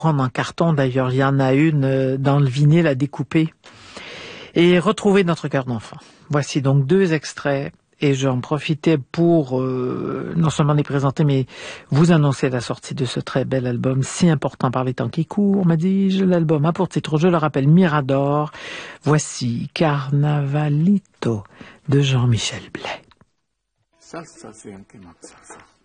prendre en carton, d'ailleurs, il y en a une dans le vinyle à découper, et retrouver notre cœur d'enfant. Voici donc 2 extraits, et j'en profitais pour non seulement les présenter, mais vous annoncer la sortie de ce très bel album, si important par les temps qui courent, m'a dit-je. L'album a pour titre, je le rappelle, Mirador. Voici Carnavalito de Jean-Michel Blais. Salsa, sí, en qué salsa.